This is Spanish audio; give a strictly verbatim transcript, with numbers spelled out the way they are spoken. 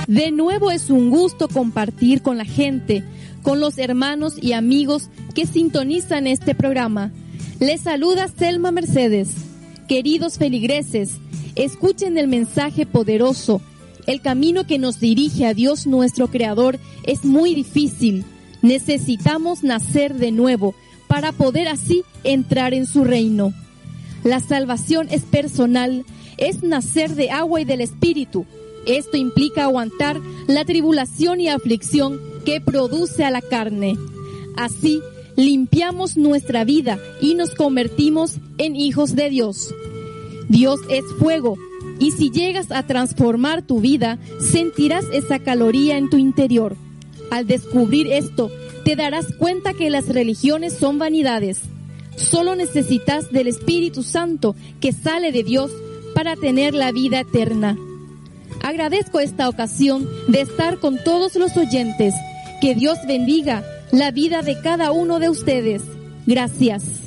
De nuevo es un gusto compartir con la gente, con los hermanos y amigos que sintonizan este programa. Les saluda Selma Mercedes. Queridos feligreses, escuchen el mensaje poderoso. El camino que nos dirige a Dios nuestro Creador es muy difícil. Necesitamos nacer de nuevo para poder así entrar en su reino. La salvación es personal, es nacer de agua y del Espíritu. Esto implica aguantar la tribulación y aflicción que produce a la carne. Así, limpiamos nuestra vida y nos convertimos en hijos de Dios. Dios es fuego, y si llegas a transformar tu vida, sentirás esa caloría en tu interior. Al descubrir esto, te darás cuenta que las religiones son vanidades. Solo necesitas del Espíritu Santo que sale de Dios para tener la vida eterna. Agradezco esta ocasión de estar con todos los oyentes. Que Dios bendiga la vida de cada uno de ustedes. Gracias.